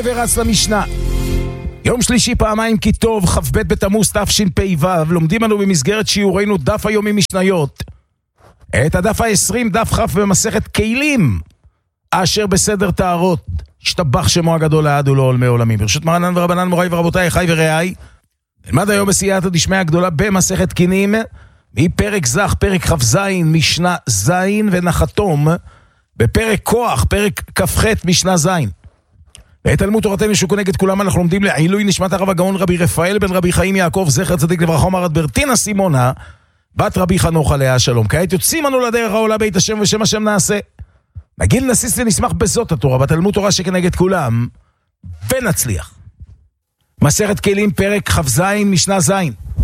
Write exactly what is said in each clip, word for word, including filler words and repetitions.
ורץ למשנה. יום שלישי פעמיים כי טוב, ח' ב' בתמוז תשפ"ו, לומדים אנו במסגרת שיעורנו דף היומי משניות את הדף ה-עשרים, דף כ' במסכת כלים אשר בסדר טהרות, השתבח שמו הגדול לעד ולעולמי עולמים. ברשות מרנן ורבנן מוריי ורבותיי, אחיי ורעיי, נלמד היום בסייעתא דשמיא הגדולה במסכת קינים מפרק זך, פרק כ"ז, משנה ז', ונחתום בפרק כוח, פרק כ"ח, משנה ז'. בתלמוד תורתנו שכנגד כולם אנחנו לומדים לעילוי נשמת הרב הגאון רבי רפאל בן רבי חיים יעקב זכר צדיק לברכה ומרת ברטינה סימונה בת רבי חנוך עליה שלום. כעת יוצאים אנו לדרך העולה בית השם ושם השם נעשה. נגיד נסיס ונשמח בזאת התורה בתלמוד תורה שכנגד כולם ונצליח. מסכת כלים פרק כ"ז, משנה ז'.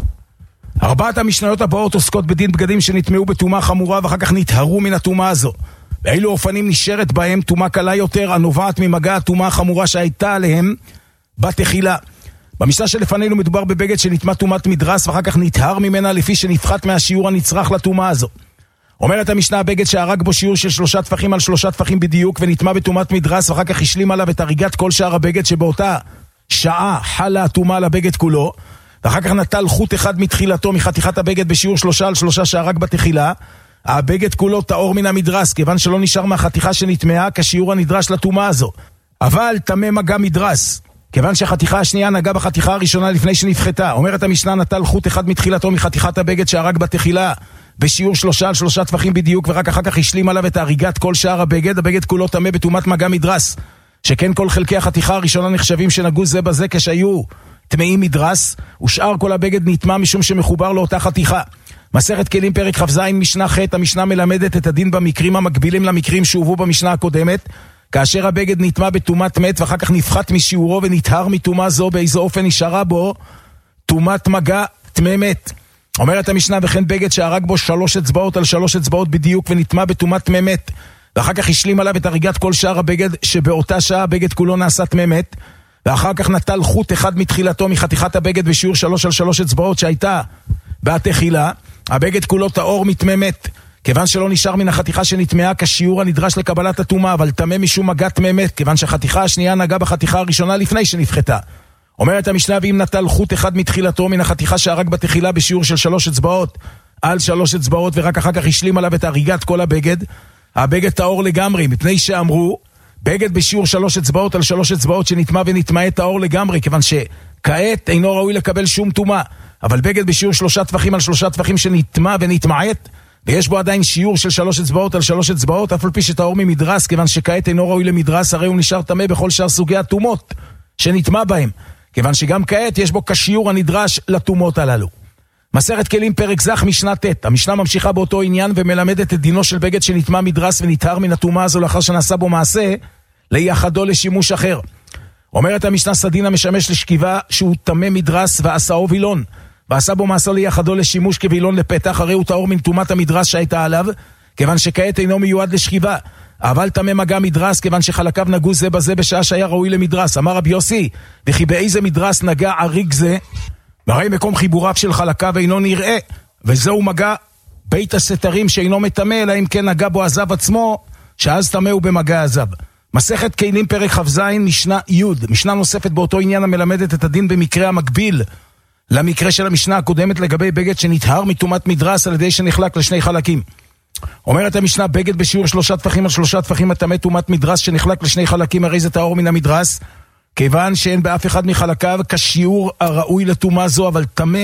ארבעת המשניות הבאות עוסקות בדין בגדים שנטמעו בטומאה חמורה ואחר כך נטהרו מן הטומאה הזו. באילו אופנים נשארת בהם טומאה קלה יותר הנובעת ממגע הטומאה החמורה שהייתה עליהם בתחילה. במשנה שלפנינו מדובר בבגד שנטמע טומאת מדרס ואחר כך נטהר ממנה לפי שנפחת מהשיעור הנצרך לטומאה הזו. אומרת המשנה, הבגד שהרג בו שיעור של שלושה טפחים על שלושה טפחים בדיוק ונטמע בטומאת מדרס ואחר כך השלים עליו את הריגת כל שאר הבגד שבאותה שעה חלה הטומאה לבגד כולו, ואחר כך נטל חוט אחד מתחילתו מחתיכת הבגד בשיעור שלושה על שלושה שהרג בתחילה, הבגד כולו טהור מן המדרס, כיוון שלא נשאר מהחתיכה שנטמעה כשיעור הנדרש לטומאה הזו. אבל טמא מגע מדרס, כיוון שהחתיכה השנייה נגעה בחתיכה הראשונה לפני שנפחתה. אומרת המשנה, נטל חוט אחד מתחילתו מחתיכת הבגד שהרג בתחילה בשיעור שלושה על שלושה טפחים בדיוק, ורק אחר כך השלים עליו את הריגת כל שאר הבגד. הבגד כולו טמא בטומאת מגע מדרס, שכן כל חלקי החתיכה הראשונה נחשבים שנגעו זה בזה כשהיו טמאים מדרס, ושאר כל הבגד נטמע משום שמחובר לאותה חתיכה. מסכת כלים פרק כ"ז, משנה ח'. המשנה מלמדת את הדין במקרים המקבילים למקרים שהובאו במשנה הקודמת, כאשר הבגד נטמע בטומאת מת ואחר כך נפחת משיעורו ונטהר מטומאה זו, באיזה אופן נשארה בו טומאת מגע טמא מת. אומרת המשנה, וכן בגד שהרג בו שלוש אצבעות על שלוש אצבעות בדיוק ונטמע בטומאת טמא מת, ואחר כך השלים עליו את הריגת כל שאר הבגד שבאותה שעה הבגד כולו נעשה טמא מת, ואחר כך נטל חוט אחד מתחילתו מחתיכת הבגד בשיעור שלוש על שלוש אצבעות שהייתה בתחילה, הבגד כולו טהור מטמא מת, כיוון שלא נשאר מן החתיכה שנטמעה כשיעור הנדרש לקבלת הטומאה, אבל טמא משום מגע טמא מת, כיוון שהחתיכה השנייה נגעה בחתיכה הראשונה לפני שנפחתה. אומרת המשנה, ואם נטל חוט אחד מתחילתו מן החתיכה שהרג בתחילה בשיעור של שלוש אצבעות על שלוש אצבעות, ורק אחר כך השלים עליו את הריגת כל הבגד, הבגד טהור לגמרי, מפני שאמרו בגד בשיעור שלוש אצבעות על שלוש אצבעות שנטמע ונטמעה טהור לגמרי, כיוון שכעת אינו ראוי לקבל שום טומאה. אבל בגד בשיעור שלושה טפחים על שלושה טפחים שנטמע ונטמעת ויש בו עדיין שיעור של שלוש אצבעות על שלוש אצבעות, אף על פי שטהור ממדרס, כיוון שכעת אינו ראוי למדרס, הרי הוא נשאר טמא בכל שאר סוגי הטומאות שנטמע בהם, כיוון שגם כעת יש בו כשיעור הנדרש לטומאות הללו. מסכת כלים פרק זך, משנה ט'. המשנה ממשיכה באותו עניין ומלמדת את דינו של בגד שנטמע מדרס ונטהר מן הטומאה הזו לאחר שנעשה בו מעשה לייחדו לשימוש אחר. אומרת המשנה, סדין המשמש לשכיבה שהוא טמא מדרס ועשאו וילון, ועשה בו מעשה לייחדו לשימוש כווילון לפתח, הרי הוא טהור מן טומאת המדרס שהייתה עליו, כיוון שכעת אינו מיועד לשכיבה. אבל טמא מגע מדרס, כיוון שחלקיו נגעו זה בזה בשעה שהיה ראוי למדרס. אמר רבי יוסי, וכי באיזה מדרס נגע עריק זה? והרי מקום חיבוריו של חלקיו אינו נראה, וזהו מגע בית הסתרים שאינו מטמא, אלא אם כן נגע בו הזב עצמו, שאז טמא הוא במגע הזב. מסכת כלים פרק כ"ז, משנה י'. משנה נוספת באותו עניין המלמדת את הדין במקרה המקביל למקרה של המשנה הקודמת לגבי בגד שנטהר מטומאת מדרס על ידי שנחלק לשני חלקים. אומרת המשנה, בגד בשיעור שלושה טפחים על שלושה טפחים הטמא טומאת מדרס שנחלק לשני חלקים, הרי זה טהור מן המדרס, כיוון שאין באף אחד מחלקיו כשיעור הראוי לטומאה זו, אבל טמא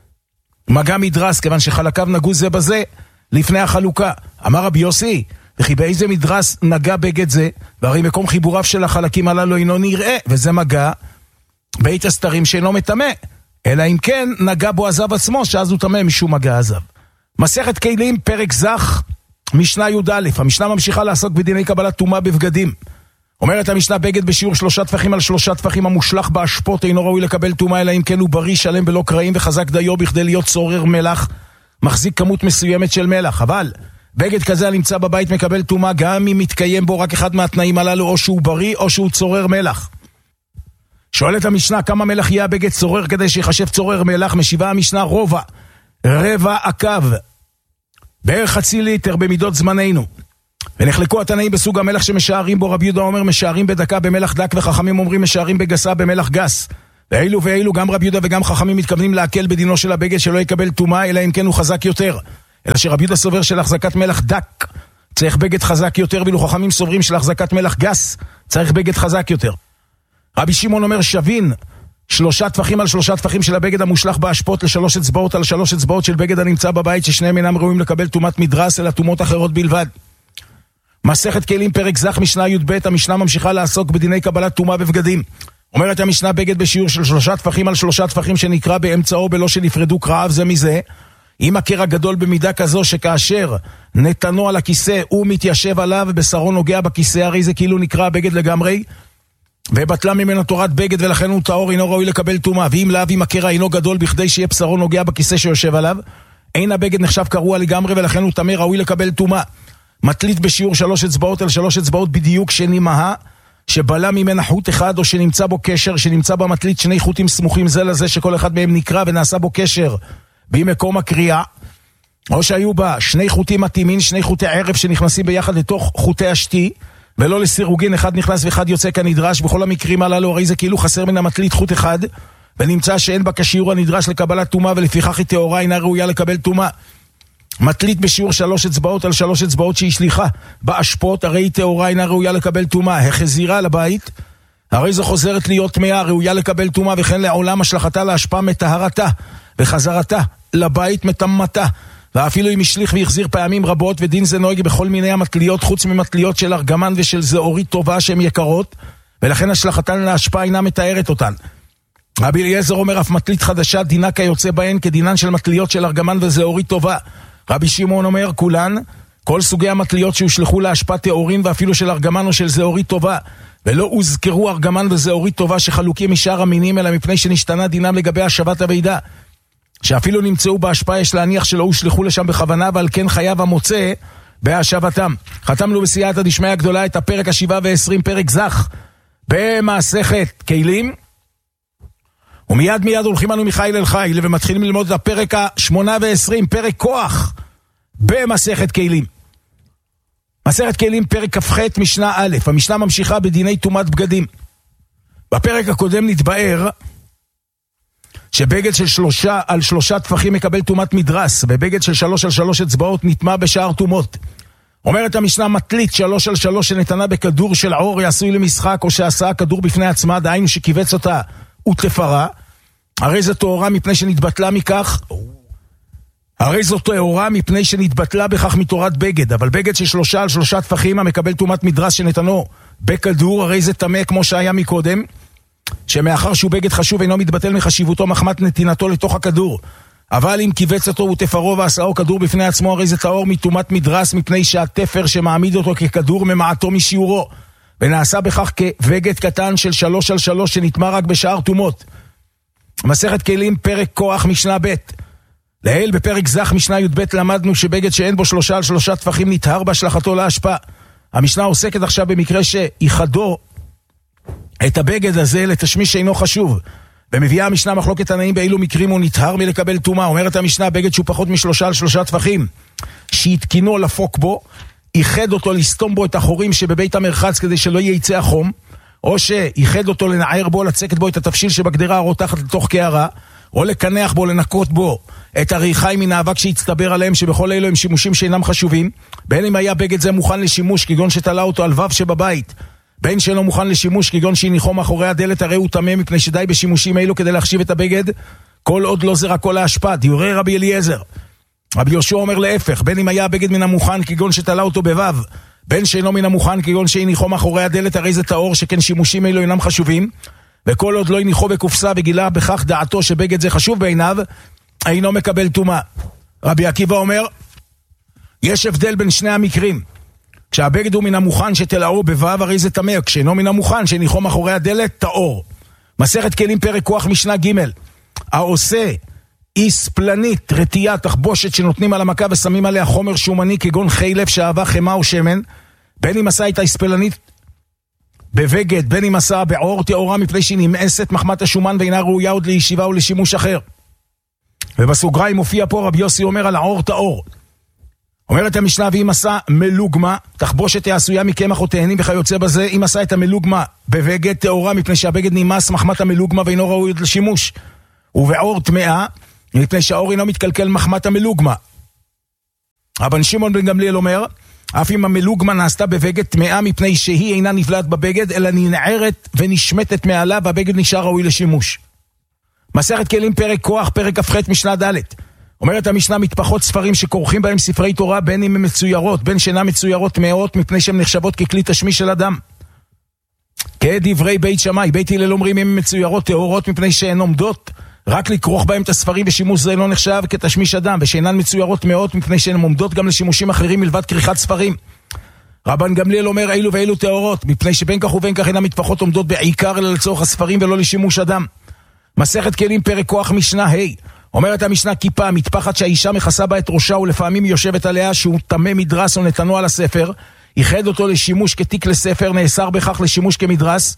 מגע מדרס, כיוון שחלקיו נגעו זה בזה לפני החלוקה. אמר רבי יוסי, וכי באיזה מדרס נגע בגד זה? והרי מקום חיבוריו של החלקים הללו אינו נראה, וזה מגע בית הסתרים שאינו מטמא, אלא אם כן נגע בו הזב עצמו, שאז הוא טמא משום מגע הזב. מסכת כלים פרק זך, משנה י"א. המשנה ממשיכה לעסוק בדיני קבלת טומאה בבגדים. אומרת המשנה, בגד בשיעור שלושה טפחים על שלושה טפחים המושלך באשפות אינו ראוי לקבל טומאה, אלא אם כן הוא בריא, שלם בלא קרעים וחזק דיו בכדי להיות צורר מלח, מחזיק כמות מסוימת של מלח. אבל בגד כזה הנמצא בבית מקבל טומאה גם אם מתקיים בו רק אחד מהתנאים הללו, או שהוא בריא או שהוא צורר מלח. שואלת המשנה, כמה מלח יהיה הבגד צורר כדי שיחשב צורר מלח? משיבה המשנה, רובע, רבע עקב, בערך חצי ליטר במידות זמננו. ונחלקו התנאים בסוג המלח שמשערים בו. רבי יהודה אומר משערים בדקה במלח דק, וחכמים אומרים משערים בגסה במלח גס. ואילו ואילו גם רבי יהודה וגם חכמים מתכוונים להקל בדינו של הבגד שלא יקבל טומאה, אלא אם כן הוא חזק יותר. אלא שרבי יהודה סובר של החזקת מלח דק צריך בגד חזק יותר, ואילו חכמים סוברים של החזקת מלח גס צריך בגד חזק יותר. רבי שמעון אומר שווין שלושה טפחים על שלושה טפחים של הבגד המושלך באשפות לשלוש אצבעות על שלוש אצבעות של בגד הנמצא בבית, ששניהם אינם ראויים לקבל טומאת מדרס אלא טומאות אחרות בלבד. מסכת כלים פרק זך משנה י"ב, המשנה ממשיכה לעסוק בדיני קבלת טומאה בבגדים. אומרת המשנה בגד בשיעור של שלושה טפחים על שלושה טפחים שנקרא באמצעו בלא שנפרדו קרעיו זה מזה, עם הקרע גדול במידה כזו שכאשר נתנו על הכיסא הוא מתיישב עליו ובשרו נוגע בכיסא, הרי זה כאילו נקרא בגד לגמרי, ובטלה ממנו תורת בגד ולכן הוא טהור, אינו ראוי לקבל טומאה. ואם לאו עם הקרע אינו גדול בכדי שיהיה בשרו נוגע בכיסא שיושב עליו, אין הבגד נחשב קרוע לגמרי ולכן הוא טמא, ראוי לקבל טומאה. מטלית בשיעור שלוש אצבעות על שלוש אצבעות בדיוק שנמהה, שבלה ממנה חוט אחד או שנמצא בו קשר, שנמצא במטלית שני חוטים סמוכים זה לזה שכל אחד מהם נקרא ונעשה בו קשר במקום הקריאה, או שהיו בה שני חוטים מתאימים, שני חוטי ערב שנכנסים ביחד לתוך חוטי השתי, ולא לסירוגין, אחד נכנס ואחד יוצא כנדרש. בכל המקרים הללו הרי זה כאילו חסר מן המטלית חוט אחד, ונמצא שאין בה כשיעור הנדרש לקבלת טומאה, ולפיכך היא טהורה, אינה ראויה לקבל טומאה. מטלית בשיעור שלוש אצבעות על שלוש אצבעות שהיא שליחה באשפות, הרי היא טהורה, אינה ראויה לקבל טומאה. החזירה לבית, הרי זו חוזרת להיות טמאה, ראויה לקבל טומאה, וכן לעולם השלכתה להשפעה מטהרתה, וחזרתה לבית מטמאתה. ואפילו אם השליך והחזיר פעמים רבות, ודין זה נוהג בכל מיני המטליות חוץ ממטליות של ארגמן ושל זהורית טובה שהן יקרות, ולכן השלכתן להשפעה אינה מתארת אותן. רבי אליעזר אומר אף מטלית חדשה דינה כיוצא בהן כדינן של מטליות של ארגמן וזהורית טובה. רבי שמעון אומר כולן, כל סוגי המטליות שהושלחו להשפעה טהורין ואפילו של ארגמן או של זהורית טובה, ולא הוזכרו ארגמן וזהורית טובה שחלוקים משאר המינים, אלא מפני שנשתנה דינם לגבי השבת הוידה, שאפילו נמצאו בהשפעה יש להניח שלא הושלחו לשם בכוונה, ועל כן חייב המוצא בהשבתם. חתמנו בסייעתא דשמיא הגדולה את הפרק השבעה ועשרים, פרק זך במסכת כלים, ומיד מיד הולכים אנו מחיל אל חיל ומתחילים ללמוד את הפרק השמונה ועשרים, פרק כוח במסכת כלים. מסכת כלים פרק כ"ח משנה א', המשנה ממשיכה בדיני טומאת בגדים. בפרק הקודם נתבאר שבגד של שלושה על שלושה טפחים מקבל טומאת מדרס, ובגד של שלוש על שלוש אצבעות נטמא בשאר טומאות. אומרת המשנה מטלית שלוש על שלוש שנתנה בכדור של עור יעשוי למשחק, או שעשה הכדור בפני עצמה, דהיינו שקיבץ אותה ותפרה, הרי זו טהורה מפני שנתבטלה מכך, הרי זו טהורה מפני שנתבטלה בכך מתורת בגד. אבל בגד של שלושה על שלושה טפחים המקבל טומאת מדרס שנתנו בכדור, הרי זה טמא כמו שהיה מקודם, שמאחר שהוא בגד חשוב אינו מתבטל מחשיבותו מחמת נתינתו לתוך הכדור. אבל אם קיבץ אותו ותפרו ועשאו כדור בפני עצמו, הרי זה טהור מטומאת מדרס, מפני שהתפר שמעמיד אותו ככדור ממעטו משיעורו, ונעשה בכך כבגד קטן של שלוש על שלוש שנטמא רק בשאר טומאות. מסכת כלים פרק כוח משנה ב'. לעיל בפרק זך משנה י"ב למדנו שבגד שאין בו שלושה על שלושה טפחים נטהר בהשלכתו להשפעה. המשנה עוסקת עכשיו במקרה שיחדו את הבגד הזה לתשמיש שאינו חשוב, ומביאה המשנה מחלוקת תנאים באילו מקרים הוא נטהר מלקבל טומאה. אומרת המשנה בגד שהוא פחות משלושה על שלושה טפחים שהתקינו לפוק בו, ייחד אותו לסתום בו את החורים שבבית המרחץ כדי שלא ייצא החום, או שייחד אותו לנער בו, לצקת בו את התפשיל שבגדרה הרותחת לתוך קערה, או לקנח בו, לנקות בו את הריחיים מן האבק שהצטבר עליהם, שבכל אלו הם שימושים שאינם חשובים. בין אם היה בגד זה מוכן לשימוש כגון שתלה אותו על וו שבבית, בין שאינו מוכן לשימוש כגון שהניחו מאחורי הדלת, הרי הוא טמא, מפני שדי בשימושים אלו כדי להחשיב את הבגד כל עוד לא זרע כל ההשפעה. דברי רבי אליעזר. רבי יהושע אומר להפך, בין אם היה הבגד מן המוכן כגון שתלה אותו בוו, בין שאינו מן המוכן כגון שהניחו מאחורי הדלת, הרי זה טהור, שכן שימושים אלו אינם חשובים, וכל עוד לא הניחו בקופסה וגילה בכך דעתו שבגד זה חשוב בעיניו, אינו מקבל טומאה. רבי עקיבא אומר, יש הבדל בין שני המקרים. כשהבגד הוא מן המוכן שתלאו בוו, הרי זה טמא, כשאינו מן המוכן שניחו מאחורי הדלת, טהור. מסכת כלים פרק כוח משנה ג'. העושה איס פלנית, רטייה, תחבושת שנותנים על המכה ושמים עליה חומר שומני כגון חילף, שאהבה, חמה או שמן, בין אם עשה את האיספלנית בבגד, בין אם עשה בעור, טהורה מפני שהיא נמאסת מחמת השומן ואינה ראויה עוד לישיבה או לשימוש אחר. ובסוגריים מופיע פה רבי יוסי אומר על העור טהור. אומרת המשנה, ואם עשה מלוגמה, תחבושת העשויה מקמח או תאנים וכיוצא בזה, אם עשה את המלוגמה בבגד טהורה, מפני שהבגד נמאס מחמת המלוגמה ואינו ראוי לשימוש, ובעור טמאה, מפני שהעור אינו מתקלקל מחמת המלוגמה. רבן שמעון בן גמליאל אומר, אף אם המלוגמה נעשתה בבגד טמאה, מפני שהיא אינה נבלעת בבגד, אלא ננערת ונשמטת מעלה, והבגד נשאר ראוי לשימוש. מסכת כלים פרק כוח, פרק כ"ח משנה ד'. אומרת המשנה, מטפחות ספרים שכורכים בהם ספרי תורה, בין אם הם מצוירות, בין שאינן מצוירות טמאות, מפני שהן נחשבות ככלי תשמיש של אדם. כדברי בית שמאי, בית הלל אומרים אם מצוירות טהורות, מפני שהן עומדות רק לכרוך בהם את הספרים, ושימוש זה לא נחשב כתשמיש אדם, ושאינן מצוירות טמאות, מפני שהן עומדות גם לשימושים אחרים מלבד כריכת ספרים. רבן גמליאל אומר אילו ואילו טהורות, מפני שבין כך ובין כך אינן מטפחות עומדות בעיקר אלא לצורך הספרים ולא לשימוש אדם. מסכת כלים פרק כוח משנה ה'. אומרת המשנה, כיפה, מטפחת שהאישה מכסה בה את ראשה ולפעמים היא יושבת עליה, שהוא טמא מדרס או נתנו על הספר, ייחד אותו לשימוש כתיק לספר, נאסר בכך לשימוש כמדרס,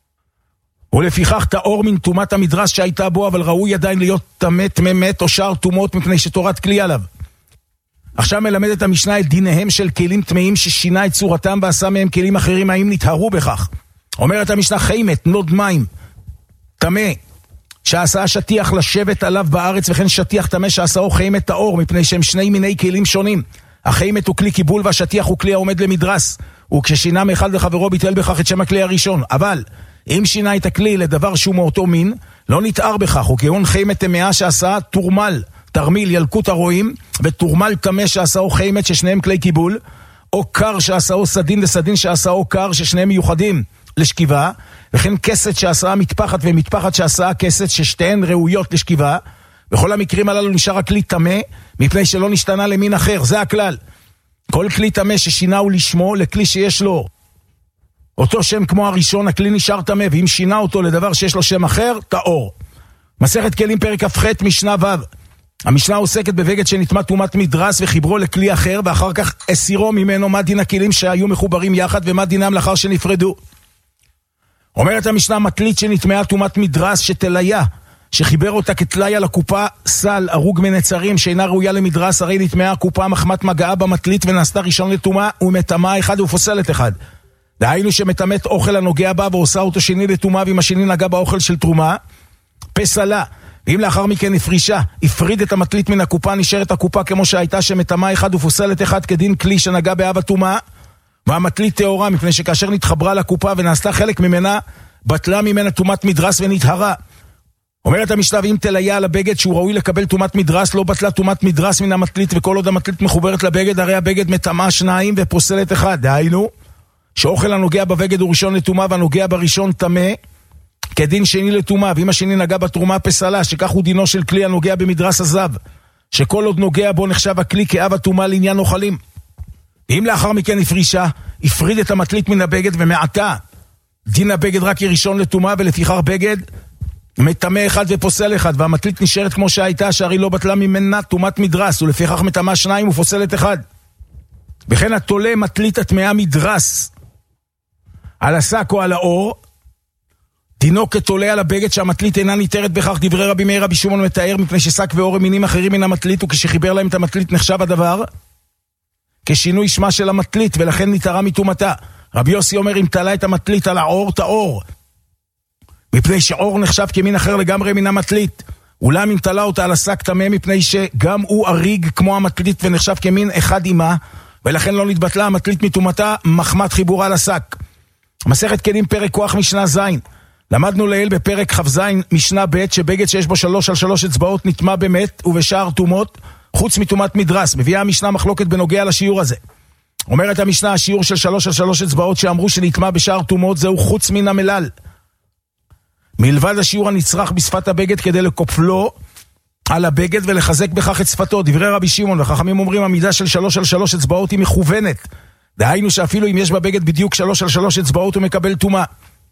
ולפיכך טהור מן טומאת המדרס שהייתה בו, אבל ראוי עדיין להיות טמא טמא מת או שאר טומאות, מפני שתורת כלי עליו. עכשיו מלמדת המשנה את דיניהם של כלים טמאים ששינה את צורתם ועשה מהם כלים אחרים, האם נטהרו בכך. אומרת המשנה, חיימת, נוד מים, טמא, שעשה שטיח לשבת עליו בארץ, וכן שטיח טמא שעשהו חיימת טהור, מפני שהם שני מיני כלים שונים. החיימת הוא כלי קיבול והשטיח הוא כלי העומד למדרס, וכששינה מאחד לחברו ביטל בכך את שם הכלי הראשון. אבל אם שינה את הכלי לדבר שהוא מאותו מין, לא נטהר בכך, וכגון חיימת טמאה שעשה תורמל, תרמיל ילקוט הרועים, ותורמל טמא שעשהו חיימת ששניהם כלי קיבול, או קר שעשהו סדין וסדין שעשהו קר ששניהם מיוחדים לשכיבה, וכן כסת שעשאה מטפחת ומטפחת שעשאה כסת ששתיהן ראויות לשכיבה. בכל המקרים הללו נשאר הכלי טמא, מפני שלא נשתנה למין אחר, זה הכלל. כל כלי טמא ששינה הוא לשמו לכלי שיש לו אותו שם כמו הראשון, הכלי נשאר טמא, ואם שינה אותו לדבר שיש לו שם אחר, טהור. מסכת כלים פרק כ"ח משנה ו'. המשנה עוסקת בבגד שנטמא טומאת מדרס וחיברו לכלי אחר, ואחר כך הסירו ממנו. מה דין הכלים שהיו מחוברים יחד ומה דינם לאחר שנפרדו. אומרת המשנה, מטלית שנטמאה טומאת מדרס שתליה, שחיבר אותה כתליה לקופה סל הרוג מנצרים שאינה ראויה למדרס, הרי נטמאה הקופה מחמת מגעה במטלית ונעשתה ראשון לטומאה, ומטמאה אחד ופוסלת אחד. דהיינו שמטמאת אוכל הנוגע בה ועושה אותו שני לטומאה, ואם השני נגע באוכל של תרומה, פסלה. ואם לאחר מכן הפרישה, הפריד את המטלית מן הקופה, נשארת הקופה כמו שהייתה, שמטמאה אחד ופוסלת אחד, כדין כלי שנגע באב הטומאה, והמטלית טהורה, מפני שכאשר נתחברה לקופה ונעשתה חלק ממנה, בטלה ממנה טומאת מדרס ונטהרה. אומרת המשנה, ואם תליה על הבגד שהוא ראוי לקבל טומאת מדרס, לא בטלה טומאת מדרס מן המטלית, וכל עוד המטלית מחוברת לבגד, הרי הבגד מטמאה שניים ופוסלת אחד. דהיינו, שאוכל הנוגע בבגד הוא ראשון לטומאה, והנוגע בראשון טמא, כדין שני לטומאה, ואם השני נגע בתרומה פסלה, שכך הוא דינו של כלי הנוגע במדרס הזב, שכל עוד נוגע בו נחשב הכלי כאב הטומאה לעניין אוכלים. ואם לאחר מכן הפרישה, הפריד את המטלית מן הבגד, ומעתה דין הבגד רק ראשון לטומאה, ולפיכך בגד מטמא אחד ופוסל אחד, והמטלית נשארת כמו שהייתה, שהרי לא בטלה ממנה טומאת מדרס, ולפיכך מטמאה שניים ופוסלת אחד. וכן התולה מטלית הטמאה מדרס על השק או על האור, דינו כתולה על הבגד שהמטלית אינה ניתרת בכך. דברי רבי מאיר רבי שמעון מתאר, מפני ששק ואור הם מינים אחרים מן המטלית, וכשחיבר להם את המטלית נחשב הדבר כשינוי שמה של המטלית, ולכן ניתרה מטומאתה. רבי יוסי אומר, אם תלה את המטלית על האור, טהור, מפני שאור נחשב כמין אחר לגמרי מן המטלית. אולם אם תלה אותה על השק טמא, מפני שגם הוא אריג כמו המטלית ונחשב כמין אחד עמה, ולכן לא נתבטלה המטלית מטומאתה מחמת חיבורה לשק. מסכת כלים פרק כוח משנה ז'. למדנו לעיל בפרק כ"ז משנה ב' שבגד שיש בו שלוש על שלוש אצבעות נטמא במת ובשאר טומאות חוץ מטומאת מדרס. מביאה המשנה מחלוקת בנוגע לשיעור הזה. אומרת המשנה, השיעור של שלוש על שלוש אצבעות שאמרו שנטמא בשאר טומאות זהו חוץ מן המלל, מלבד השיעור הנצרך בשפת הבגד כדי לקופלו על הבגד ולחזק בכך את שפתו. דברי רבי שמעון וחכמים אומרים, המידה של שלוש על שלוש אצבעות היא מכוונת, דהיינו שאפילו אם יש בבגד בדיוק שלוש על שלוש אצבעות הוא מקבל טומאה.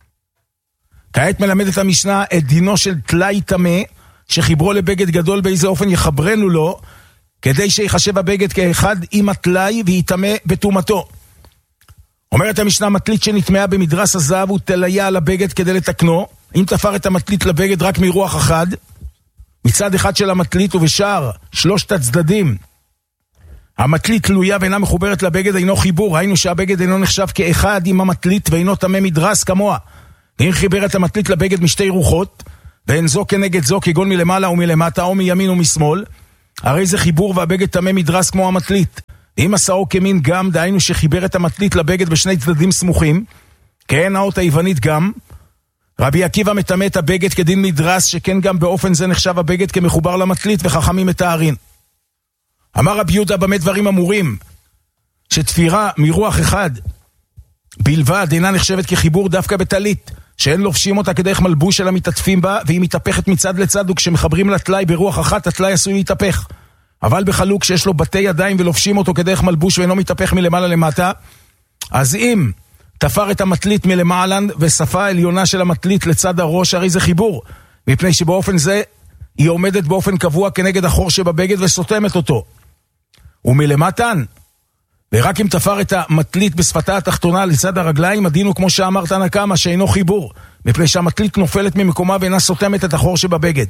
כעת מלמדת המשנה את דינו של תלאי טמא שחיברו לבגד גדול, באיזה אופן יחברנו לו כדי שיחשב הבגד כאחד עם התלאי ויטמא בטומאתו. אומרת המשנה, מטלית שנטמאה במדרס הזהב הוא תליה על הבגד כדי לתקנו. אם תפר את המטלית לבגד רק מרוח אחד מצד אחד של המטלית ובשאר שלושת הצדדים המטלית תלויה ואינה מחוברת לבגד אינו חיבור, היינו שהבגד אינו נחשב כאחד עם המטלית ואינו טמא מדרס כמוה. ואם חיברת המטלית לבגד משתי רוחות, ואין זו כנגד זו כגון מלמעלה ומלמטה או מימין ומשמאל, הרי זה חיבור והבגד טמא מדרס כמו המטלית. אם עשאו כמין גם, דהיינו שחיבר את המטלית לבגד בשני צדדים סמוכים, כן האות היוונית גם, רבי עקיבא מטמא את הבגד כדין מדרס, שכן גם באופן זה נחשב הבגד כמחובר למטלית וחכמים מתארים. אמר רבי יהודה במה דברים אמורים, שתפירה מרוח אחד בלבד אינה נחשבת כחיבור דווקא בטלית, שאין לובשים אותה כדרך מלבוש של המתעטפים בה, והיא מתהפכת מצד לצד, וכשמחברים לתלי ברוח אחת, התלי עשוי להתהפך. אבל בחלוק שיש לו בתי ידיים ולובשים אותו כדרך מלבוש ואינו מתהפך מלמעלה למטה, אז אם תפר את המטלית מלמעלה ושפה העליונה של המטלית לצד הראש, הרי זה חיבור, מפני שבאופן זה היא עומדת באופן קבוע כנגד החור שבבגד וסותמת אותו. ומלמטן, ורק אם תפר את המטלית בשפתה התחתונה לצד הרגליים, הדין הוא כמו שאמרת נקמה, שאינו חיבור, מפני שהמטלית נופלת ממקומה ואינה סותמת את החור שבבגד.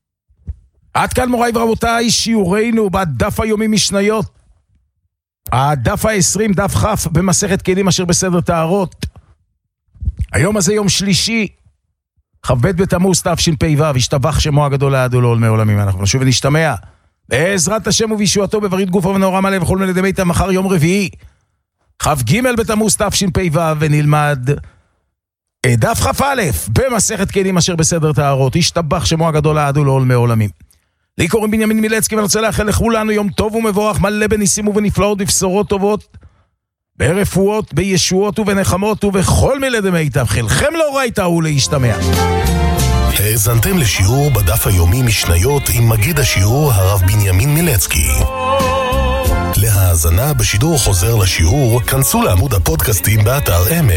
עד כאן מוריי ורבותיי, שיעורנו בדף היומי משניות. הדף ה-עשרים, דף חף במסכת כלים אשר בסדר טהרות. היום הזה יום שלישי, כ"ב בתמוז תשפ"ו, השתבח שמו הגדול לעד ולעולמי עולמים. אנחנו נשוב ונשתמע בעזרת השם ובישועתו בברית גוף ונאורה מלא וכל מלא דמיתה, מחר יום רביעי כ"ג בתמוז תשפ"ו, ונלמד דף כ"א במסכת כלים אשר בסדר טהרות. השתבח שמו הגדול לעד ולעולמי עולמים. לי קוראים בנימין מילצקי, ואני רוצה לאחל לכולנו יום טוב ומבורך, מלא בניסים ובנפלאות ובשורות טובות, ברפואות, בישועות ובנחמות ובכל מילי דמיטב. חלכם לאורייתא ולהשתמע. האזנתם לשיעור בדף היומי משניות עם מגיד השיעור הרב בנימין מילצקי. להאזנה בשידור חוזר לשיעור, כנסו לעמוד הפודקאסטים באתר אמת.